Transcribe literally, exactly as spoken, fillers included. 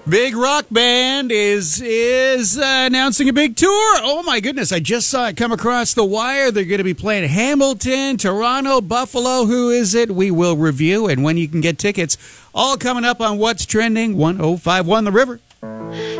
Big rock band is is uh, announcing a big tour. Oh my goodness, I just saw it come across the wire. They're going to be playing Hamilton, Toronto, Buffalo. Who is it? We will review, and when you can get tickets. All coming up on What's Trending, one oh five point one The River.